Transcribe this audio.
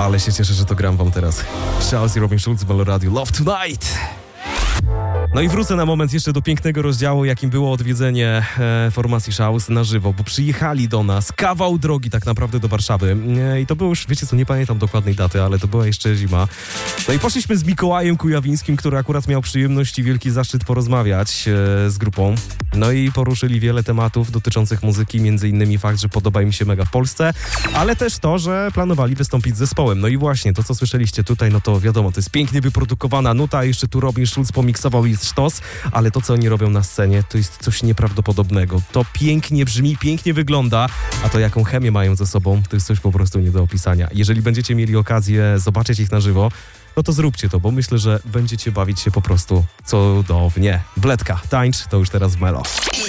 Ale się cieszę, że to gram wam teraz. Charles i Robin Schulz, Melo Radio, Love Tonight. No i wrócę na moment jeszcze do pięknego rozdziału, jakim było odwiedzenie formacji Szaus na żywo, bo przyjechali do nas kawał drogi tak naprawdę do Warszawy i to było już, wiecie co, nie pamiętam dokładnej daty, ale to była jeszcze zima. No i poszliśmy z Mikołajem Kujawińskim, który akurat miał przyjemność i wielki zaszczyt porozmawiać z grupą. No i poruszyli wiele tematów dotyczących muzyki, między innymi fakt, że podoba im się mega w Polsce, ale też to, że planowali wystąpić z zespołem. No i właśnie, to co słyszeliście tutaj, no to wiadomo, to jest pięknie wyprodukowana nuta, jeszcze tu Robin Schulz pomiksował i sztos, ale to co oni robią na scenie, to jest coś nieprawdopodobnego. To pięknie brzmi, pięknie wygląda, a to jaką chemię mają ze sobą, to jest coś po prostu nie do opisania. Jeżeli będziecie mieli okazję zobaczyć ich na żywo, no to zróbcie to, bo myślę, że będziecie bawić się po prostu cudownie. Bledka, tańcz, to już teraz w Melo.